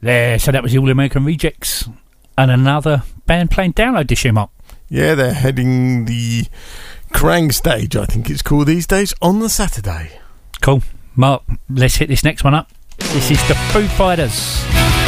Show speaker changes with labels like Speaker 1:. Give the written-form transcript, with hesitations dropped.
Speaker 1: There, so that was the All American Rejects. And another band playing Download this year, Mark.
Speaker 2: Yeah, they're heading the Kerrang stage, I think it's called these days, on the Saturday.
Speaker 1: Cool. Mark, let's hit this next one up. This is the Foo Fighters.